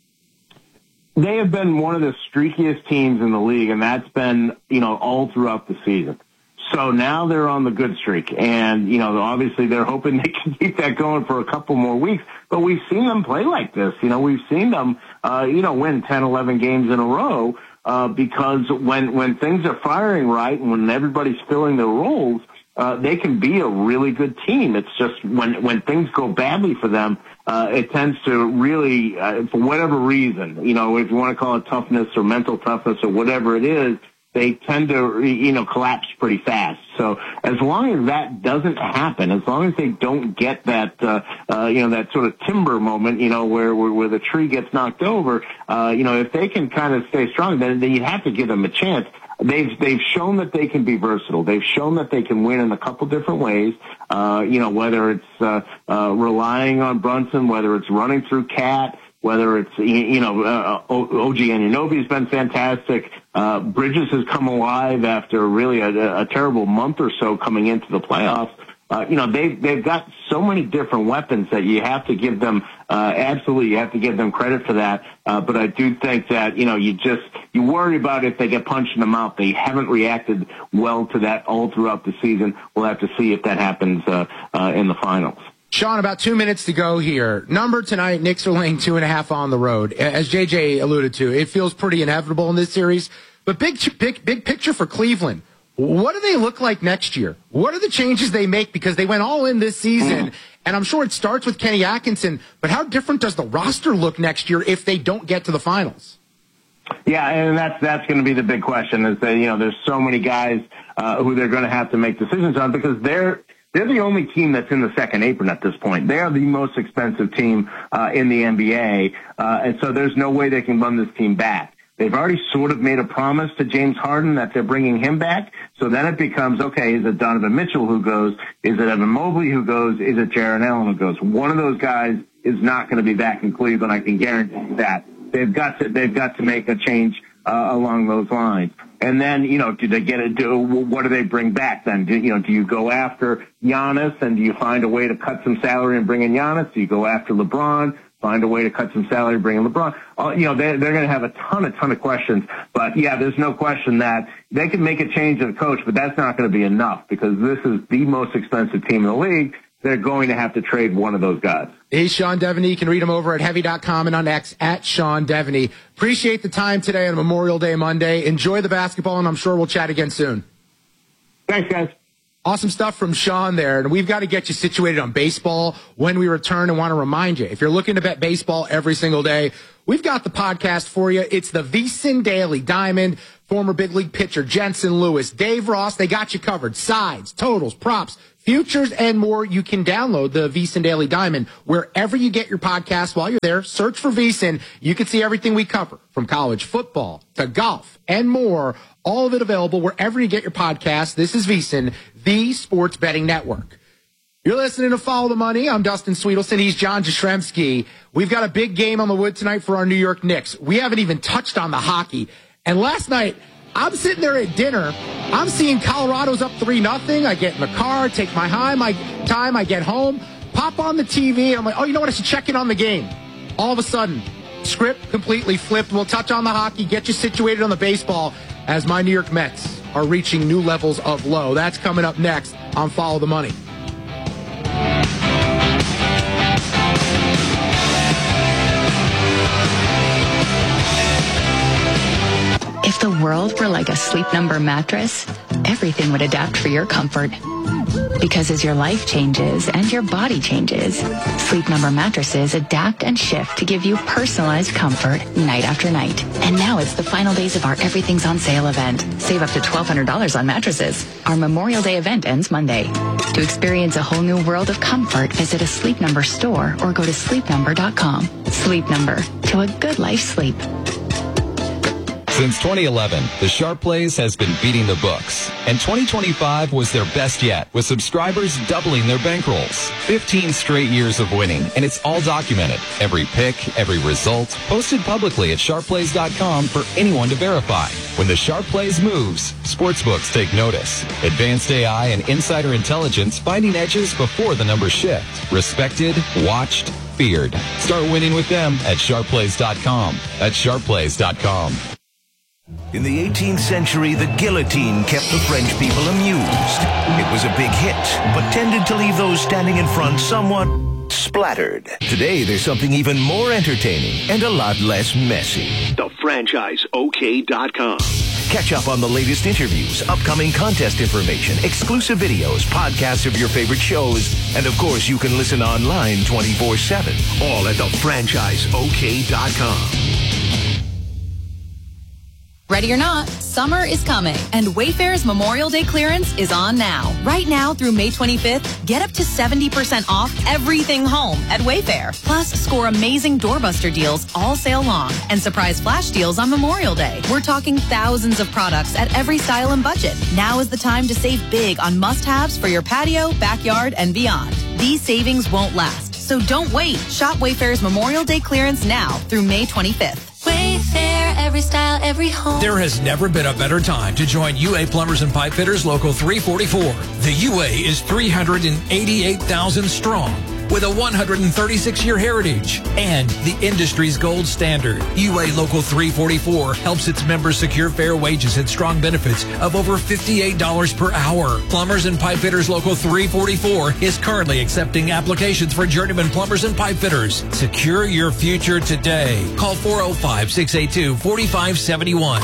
They have been one of the streakiest teams in the league, and that's been, you know, all throughout the season. So now they're on the good streak, and, you know, obviously they're hoping they can keep that going for a couple more weeks. But we've seen them play like this. You know, we've seen them, uh, you know, win ten, eleven games in a row. Uh, because when, when things are firing right and when everybody's filling their roles, uh, they can be a really good team. It's just when, when things go badly for them, uh, it tends to really, uh, for whatever reason, you know, if you want to call it toughness or mental toughness or whatever it is, they tend to, you know, collapse pretty fast. So as long as that doesn't happen, as long as they don't get that, uh, uh, you know, that sort of timber moment, you know, where, where, where the tree gets knocked over, uh, you know, if they can kind of stay strong, then, then you have to give them a chance. They've, they've shown that they can be versatile. They've shown that they can win in a couple different ways. Uh, you know, whether it's, uh, uh, relying on Brunson, whether it's running through Cat, whether it's, you know, uh, O G Anunoby's been fantastic. Uh, Bridges has come alive after really a, a terrible month or so coming into the playoffs. Uh, you know, they've, they've got so many different weapons that you have to give them, uh, absolutely, you have to give them credit for that. Uh, but I do think that, you know, you just, you worry about if they get punched in the mouth. They haven't reacted well to that all throughout the season. We'll have to see if that happens, uh, uh, in the finals. Sean, about two minutes to go here. Number tonight, Knicks are laying two and a half on the road. As J J alluded to, it feels pretty inevitable in this series. But big, big, big picture for Cleveland. What do they look like next year? What are the changes they make? Because they went all in this season, and I'm sure it starts with Kenny Atkinson, but how different does the roster look next year if they don't get to the finals? Yeah, and that's that's going to be the big question is that, you know, there's so many guys uh, who they're going to have to make decisions on because they're They're the only team that's in the second apron at this point. They are the most expensive team uh, in the N B A, uh, and so there's no way they can run this team back. They've already sort of made a promise to James Harden that they're bringing him back, so then it becomes, okay, is it Donovan Mitchell who goes? Is it Evan Mobley who goes? Is it Jarrett Allen who goes? One of those guys is not going to be back in Cleveland, I can guarantee that. They've got to, they've got to make a change uh, along those lines. And then, you know, do they get it? Do, what do they bring back then? Do, you know, do you go after Giannis and do you find a way to cut some salary and bring in Giannis? Do you go after LeBron, find a way to cut some salary and bring in LeBron? Uh, you know, they, they're going to have a ton, a ton of questions. But yeah, there's no question that they can make a change in the coach, but that's not going to be enough because this is the most expensive team in the league. They're going to have to trade one of those guys. He's Sean Devaney. You can read him over at heavy dot com and on X at Sean Devaney. Appreciate the time today on Memorial Day Monday. Enjoy the basketball, and I'm sure we'll chat again soon. Thanks, guys. Awesome stuff from Sean there. And we've got to get you situated on baseball when we return and want to remind you, if you're looking to bet baseball every single day, we've got the podcast for you. It's the VSiN Daily Diamond. Former big league pitcher Jensen Lewis, Dave Ross, they got you covered. Sides, totals, props, futures, and more. You can download the VSiN Daily Diamond wherever you get your podcast. While you're there, search for VSiN. You can see everything we cover, from college football to golf and more. All of it available wherever you get your podcast. This is VSiN, the Sports Betting Network. You're listening to Follow the Money. I'm Dustin Sweetelson. He's John Jastrzemski. We've got a big game on the wood tonight for our New York Knicks. We haven't even touched on the hockey. And last night, I'm sitting there at dinner. I'm seeing Colorado's up three nothing. I get in the car, take my time, I, time, I get home, pop on the T V, and I'm like, oh, you know what? I should check in on the game. All of a sudden, script completely flipped. We'll touch on the hockey, get you situated on the baseball as my New York Mets are reaching new levels of low. That's coming up next on Follow the Money. If the world were like a Sleep Number mattress, everything would adapt for your comfort. Because as your life changes and your body changes, Sleep Number mattresses adapt and shift to give you personalized comfort night after night. And now it's the final days of our Everything's on Sale event. Save up to twelve hundred dollars on mattresses. Our Memorial Day event ends Monday. To experience a whole new world of comfort, visit a Sleep Number store or go to sleep number dot com. Sleep Number, to a good life sleep. Since twenty eleven, the Sharp Plays has been beating the books, and twenty twenty-five was their best yet, with subscribers doubling their bankrolls. fifteen straight years of winning, and it's all documented. Every pick, every result, posted publicly at sharp plays dot com for anyone to verify. When the Sharp Plays moves, sportsbooks take notice. Advanced A I and insider intelligence finding edges before the numbers shift. Respected, watched, feared. Start winning with them at sharp plays dot com. That's sharp plays dot com. In the eighteenth century, the guillotine kept the French people amused. It was a big hit, but tended to leave those standing in front somewhat splattered. Today, there's something even more entertaining and a lot less messy. the franchise O K dot com. Catch up on the latest interviews, upcoming contest information, exclusive videos, podcasts of your favorite shows, and of course, you can listen online twenty-four seven. All at the franchise O K dot com. Ready or not, summer is coming, and Wayfair's Memorial Day clearance is on now. Right now through May twenty-fifth, get up to seventy percent off everything home at Wayfair. Plus, score amazing doorbuster deals all sale long and surprise flash deals on Memorial Day. We're talking thousands of products at every style and budget. Now is the time to save big on must-haves for your patio, backyard, and beyond. These savings won't last, so don't wait. Shop Wayfair's Memorial Day clearance now through May twenty-fifth. Wayfair, every style, every home. There has never been a better time to join U A Plumbers and Pipe Fitters Local three forty-four. The U A is three hundred eighty-eight thousand strong with a one hundred thirty-six year heritage and the industry's gold standard. U A Local three forty-four helps its members secure fair wages and strong benefits of over fifty-eight dollars per hour. Plumbers and Pipe Fitters Local three forty-four is currently accepting applications for journeyman plumbers and pipe fitters. Secure your future today. Call four oh five, six eight two, four five seven one.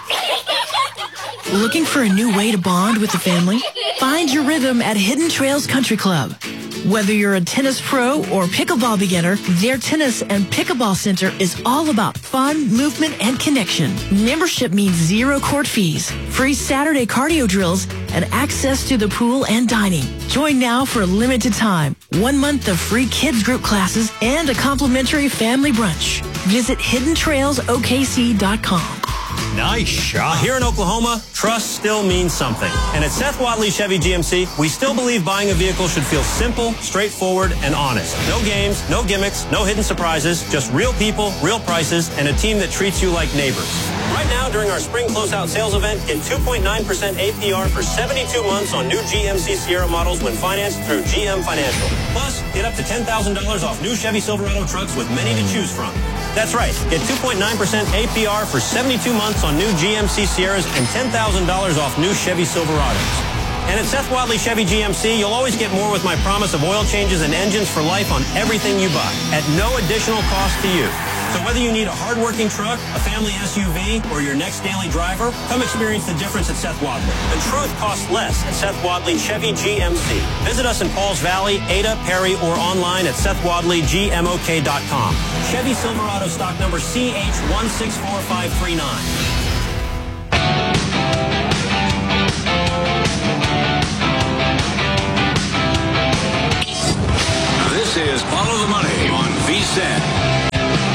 Looking for a new way to bond with the family? Find your rhythm at Hidden Trails Country Club. Whether you're a tennis pro or pickleball beginner, their tennis and pickleball center is all about fun, movement, and connection. Membership means zero court fees, free Saturday cardio drills, and access to the pool and dining. Join now for a limited time. One month of free kids group classes and a complimentary family brunch. Visit hidden trails O K C dot com. Nice shot. Here in Oklahoma, trust still means something. And at Seth Wadley Chevy G M C, we still believe buying a vehicle should feel simple, straightforward, and honest. No games, no gimmicks, no hidden surprises, just real people, real prices, and a team that treats you like neighbors. Right now, during our spring closeout sales event, get two point nine percent A P R for seventy-two months on new G M C Sierra models when financed through G M Financial. Plus, get up to ten thousand dollars off new Chevy Silverado trucks with many to choose from. That's right. Get two point nine percent A P R for seventy-two months on new G M C Sierras and ten thousand dollars off new Chevy Silverados. And at Seth Wadley Chevy G M C, you'll always get more with my promise of oil changes and engines for life on everything you buy at no additional cost to you. So whether you need a hard-working truck, a family S U V, or your next daily driver, come experience the difference at Seth Wadley. The truth costs less at Seth Wadley Chevy G M C. Visit us in Pauls Valley, Ada, Perry, or online at seth wadley g m o k dot com. Chevy Silverado stock number C H one six four five three nine. Money on VSiN.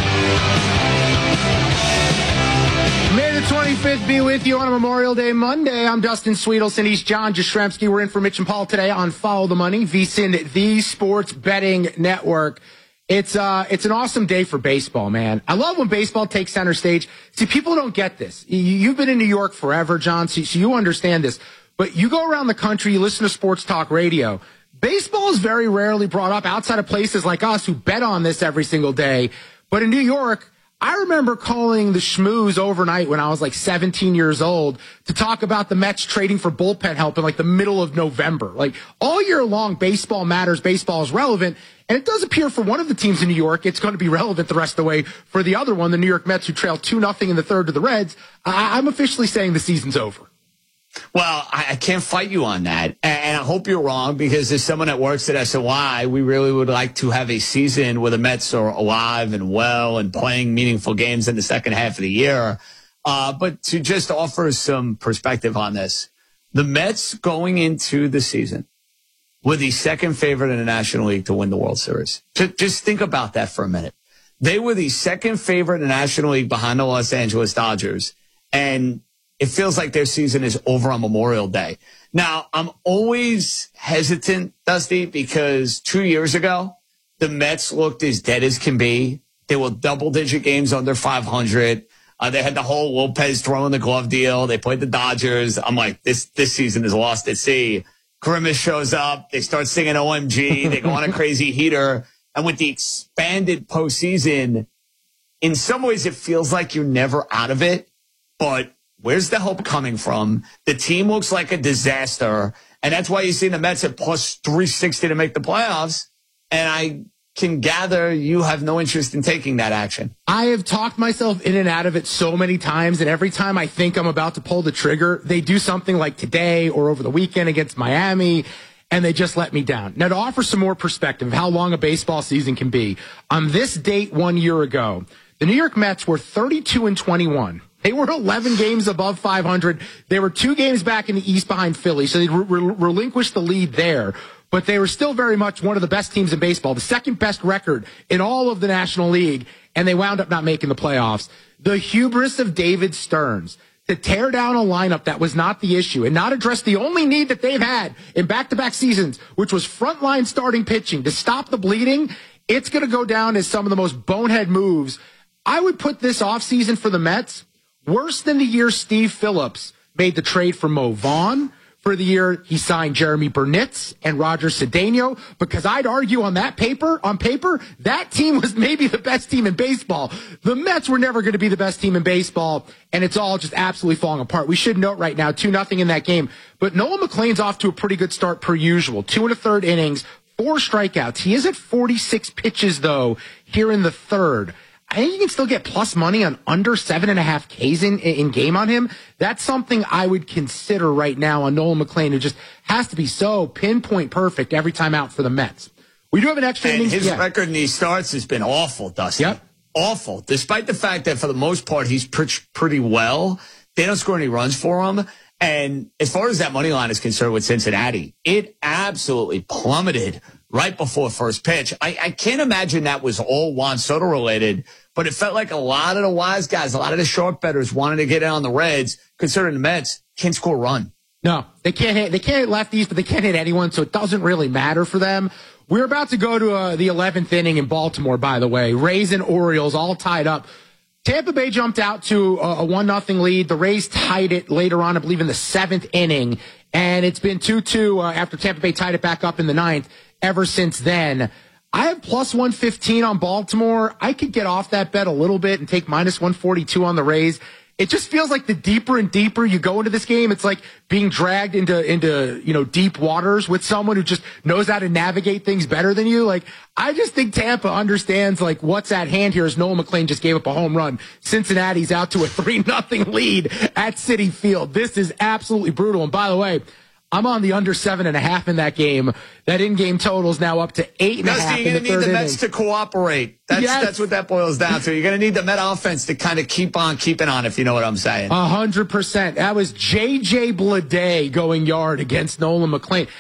May the twenty-fifth be with you on a Memorial Day Monday. I'm Dustin Sweetelson. He's John Jastrzemski. We're in for Mitch and Paul today on Follow the Money, VSiN, the Sports Betting Network. It's uh, it's an awesome day for baseball, man. I love when baseball takes center stage. See, people don't get this. You've been in New York forever, John, so you understand this. But you go around the country, you listen to sports talk radio. Baseball is very rarely brought up outside of places like us who bet on this every single day. But in New York, I remember calling the schmooze overnight when I was like seventeen years old to talk about the Mets trading for bullpen help in like the middle of November. Like all year long, baseball matters. Baseball is relevant. And it does appear for one of the teams in New York, it's going to be relevant the rest of the way. For the other one, the New York Mets, who trail two nothing in the third to the Reds, I- I'm officially saying the season's over. Well, I, I can't fight you on that. And I hope you're wrong, because as someone that works at S O I, we really would like to have a season where the Mets are alive and well and playing meaningful games in the second half of the year. Uh, but to just offer some perspective on this, the Mets going into the season were the second favorite in the National League to win the World Series. Just think about that for a minute. They were the second favorite in the National League behind the Los Angeles Dodgers. And it feels like their season is over on Memorial Day. Now, I'm always hesitant, Dusty, because two years ago, the Mets looked as dead as can be. They were double-digit games under five hundred. Uh, they had the whole Lopez throwing the glove deal. They played the Dodgers. I'm like, this this season is lost at sea. Grimace shows up. They start singing O M G. They go on a crazy heater. And with the expanded postseason, in some ways it feels like you're never out of it. But where's the hope coming from? The team looks like a disaster. And that's why you see the Mets at plus three sixty to make the playoffs. And I can gather you have no interest in taking that action. I have talked myself in and out of it so many times, and every time I think I'm about to pull the trigger, they do something like today or over the weekend against Miami, and they just let me down. Now, to offer some more perspective of how long a baseball season can be, on this date one year ago, the New York Mets were thirty-two and twenty-one. They were eleven games above five hundred. They were two games back in the East behind Philly, so they re- re- relinquished the lead there. But they were still very much one of the best teams in baseball, the second best record in all of the National League, and they wound up not making the playoffs. The hubris of David Stearns to tear down a lineup that was not the issue and not address the only need that they've had in back-to-back seasons, which was frontline starting pitching, to stop the bleeding, it's going to go down as some of the most bonehead moves. I would put this offseason for the Mets worse than the year Steve Phillips made the trade for Mo Vaughn, for the year he signed Jeremy Burnitz and Roger Cedeno, because I'd argue on that paper, on paper, that team was maybe the best team in baseball. The Mets were never going to be the best team in baseball, and it's all just absolutely falling apart. We should note right now, two nothing in that game, but Nolan McLean's off to a pretty good start per usual. Two and a third innings, four strikeouts. He is at forty-six pitches, though, here in the third. I think you can still get plus money on under seven and a half Ks in, in game on him. That's something I would consider right now on Nolan McLean, who just has to be so pinpoint perfect every time out for the Mets. We do have an extra and innings. His yeah. record in these starts has been awful, Dusty. Yep. Awful. Despite the fact that for the most part he's pitched pretty well, they don't score any runs for him. And as far as that money line is concerned with Cincinnati, it absolutely plummeted right before first pitch. I, I can't imagine that was all Juan Soto related, but it felt like a lot of the wise guys, a lot of the sharp bettors wanted to get in on the Reds, considering the Mets can't score a run. No, they can't hit, they can't hit lefties, but they can't hit anyone, so it doesn't really matter for them. We're about to go to uh, the eleventh inning in Baltimore, by the way. Rays and Orioles all tied up. Tampa Bay jumped out to a one nothing lead. The Rays tied it later on, I believe, in the seventh inning. And it's been two two uh, after Tampa Bay tied it back up in the ninth ever since then. I have plus one fifteen on Baltimore. I could get off that bet a little bit and take minus one forty-two on the Rays. It just feels like the deeper and deeper you go into this game, it's like being dragged into, into, you know, deep waters with someone who just knows how to navigate things better than you. Like, I just think Tampa understands, like, what's at hand here as Nolan McLean just gave up a home run. Cincinnati's out to a three nothing lead at Citi Field. This is absolutely brutal. And by the way, I'm on the under seven and a half in that game. That in-game total is now up to eight and a half. You're going to need the Mets to cooperate. That's yes. that's what that boils down to. You're going to need the Met offense to kind of keep on keeping on, if you know what I'm saying. A hundred percent. That was J J Bleday going yard against Nolan McLean.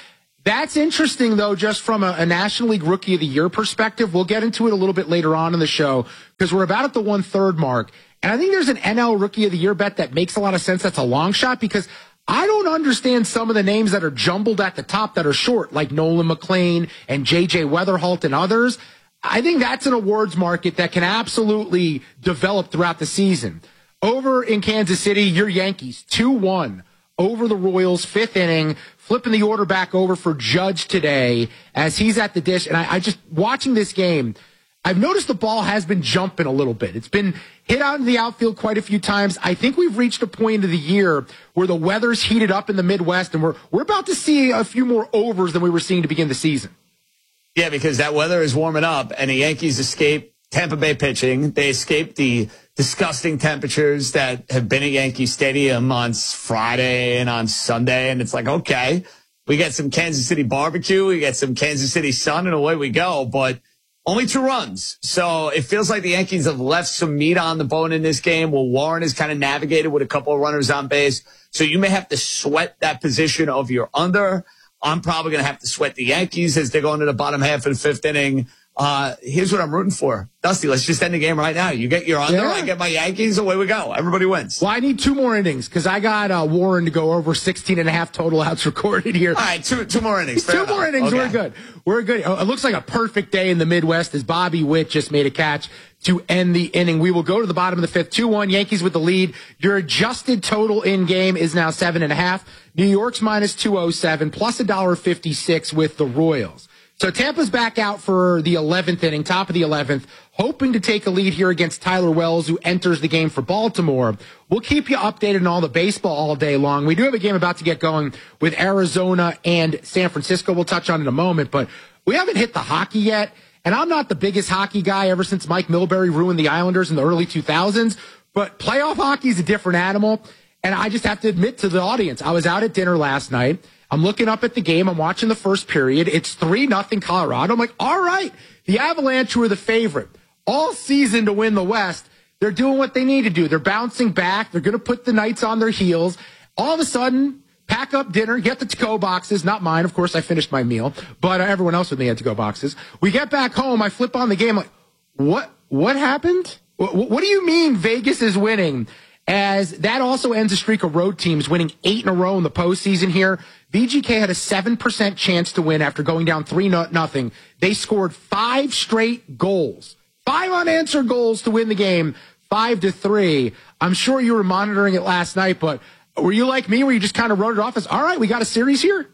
That's interesting, though, just from a, a National League Rookie of the Year perspective. We'll get into it a little bit later on in the show because we're about at the one-third mark. And I think there's an N L Rookie of the Year bet that makes a lot of sense. That's a long shot because I don't understand some of the names that are jumbled at the top that are short, like Nolan McLean and J J Weatherholt and others. I think that's an awards market that can absolutely develop throughout the season. Over in Kansas City, your Yankees, two one over the Royals, fifth inning, flipping the order back over for Judge today as he's at the dish. And I, I just, watching this game, I've noticed the ball has been jumping a little bit. It's been hit out in the outfield quite a few times. I think we've reached a point of the year where the weather's heated up in the Midwest, and we're we're about to see a few more overs than we were seeing to begin the season. Yeah, because that weather is warming up, and the Yankees escape Tampa Bay pitching. They escape the disgusting temperatures that have been at Yankee Stadium on Friday and on Sunday, and it's like, okay, we get some Kansas City barbecue, we get some Kansas City sun, and away we go, but only two runs. So it feels like the Yankees have left some meat on the bone in this game. Well, Warren has kind of navigated with a couple of runners on base. So you may have to sweat that position of your under. I'm probably going to have to sweat the Yankees as they're going to the bottom half of the fifth inning. Uh, here's what I'm rooting for. Dusty, let's just end the game right now. You get your under, yeah. I get my Yankees, away we go. Everybody wins. Well, I need two more innings because I got uh, Warren to go over sixteen and a half total outs recorded here. All right, two, two more innings. two more innings. Okay. We're good. We're good. It looks like a perfect day in the Midwest as Bobby Witt just made a catch to end the inning. We will go to the bottom of the fifth. two one, Yankees with the lead. Your adjusted total in game is now seven and a half. New York's minus two oh seven, plus one dollar fifty-six with the Royals. So Tampa's back out for the eleventh inning, top of the eleventh, hoping to take a lead here against Tyler Wells, who enters the game for Baltimore. We'll keep you updated on all the baseball all day long. We do have a game about to get going with Arizona and San Francisco. We'll touch on in a moment, but we haven't hit the hockey yet. And I'm not the biggest hockey guy ever since Mike Milbury ruined the Islanders in the early two thousands, but playoff hockey is a different animal. And I just have to admit to the audience, I was out at dinner last night. I'm looking up at the game. I'm watching the first period. It's three nothing Colorado. I'm like, all right, the Avalanche were the favorite all season to win the West. They're doing what they need to do. They're bouncing back. They're going to put the Knights on their heels. All of a sudden, pack up dinner, get the to-go boxes. Not mine. Of course, I finished my meal, but everyone else with me had to-go boxes. We get back home. I flip on the game. Like, what, what happened? What, what do you mean Vegas is winning? As that also ends a streak of road teams winning eight in a row in the postseason here. V G K had a seven percent chance to win after going down three nothing. They scored five straight goals, five unanswered goals to win the game, five to three. I'm sure you were monitoring it last night, but were you like me where you just kind of wrote it off as, all right, we got a series here?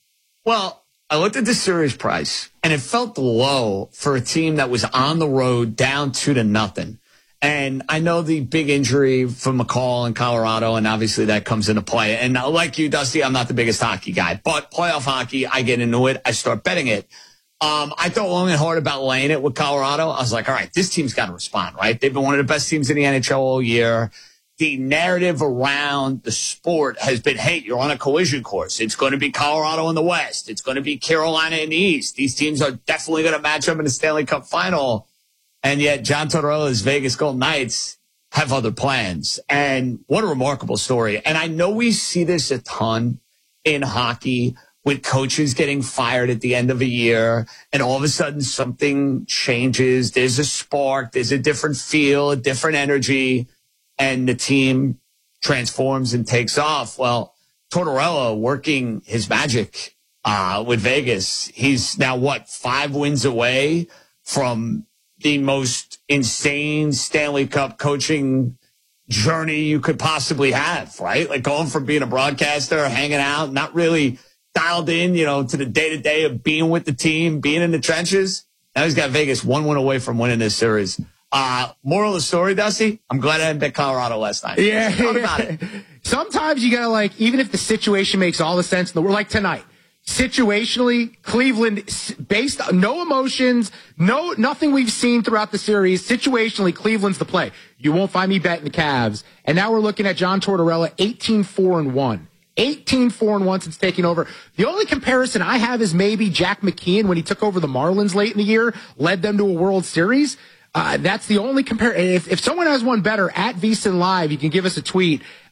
Well, I looked at the series price, and it felt low for a team that was on the road down two to nothing. And I know the big injury for McCall in Colorado, and obviously that comes into play. And like you, Dusty, I'm not the biggest hockey guy, but playoff hockey, I get into it. I start betting it. Um, I thought long and hard about laying it with Colorado. I was like, all right, this team's got to respond, right? They've been one of the best teams in the N H L all year. The narrative around the sport has been, hey, you're on a collision course. It's going to be Colorado in the West. It's going to be Carolina in the East. These teams are definitely going to match up in the Stanley Cup final. And yet John Tortorella's Vegas Golden Knights have other plans. And what a remarkable story. And I know we see this a ton in hockey with coaches getting fired at the end of a year, and all of a sudden something changes. There's a spark. There's a different feel, a different energy, and the team transforms and takes off. Well, Tortorella working his magic uh, with Vegas. He's now, what, five wins away from the most insane Stanley Cup coaching journey you could possibly have, right? Like going from being a broadcaster, hanging out, not really dialed in, you know, to the day-to-day of being with the team, being in the trenches. Now he's got Vegas one win away from winning this series. Uh, moral of the story, Dusty, I'm glad I didn't bet Colorado last night. Yeah. About it. Sometimes you gotta, like, even if the situation makes all the sense in the world, like tonight, situationally, Cleveland, based on no emotions, no nothing we've seen throughout the series. Situationally, Cleveland's the play. You won't find me betting the Cavs. And now we're looking at John Tortorella, eighteen four and one. eighteen four and one since taking over. The only comparison I have is maybe Jack McKeon when he took over the Marlins late in the year, led them to a World Series. Uh, that's the only compare. If, if someone has one better, at VSiN Live, you can give us a tweet.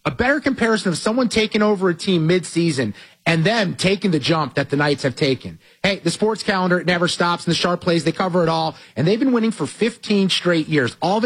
a better comparison of someone taking over a team mid-season and them taking the jump that the Knights have taken. Hey, the sports calendar, it never stops, and the sharp plays, they cover it all, and they've been winning for fifteen straight years. All